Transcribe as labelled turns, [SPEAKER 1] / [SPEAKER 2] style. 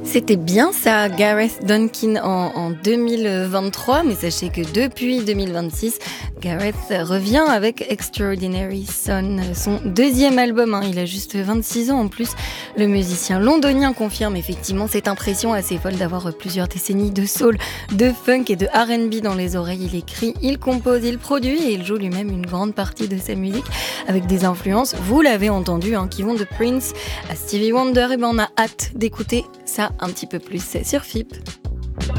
[SPEAKER 1] C'était bien ça, Gareth Duncan en 2023, mais sachez que depuis 2026, Gareth revient avec Extraordinary Son, son deuxième album. Il a juste 26 ans en plus. Le musicien londonien confirme effectivement cette impression assez folle d'avoir plusieurs décennies de soul, de funk et de R&B dans les oreilles. Il écrit, il compose, il produit et il joue lui-même une grande partie de sa musique avec des influences, vous l'avez entendu, qui vont de Prince à Stevie Wonder. Et ben on a hâte d'écouter ça un petit peu plus sur FIP.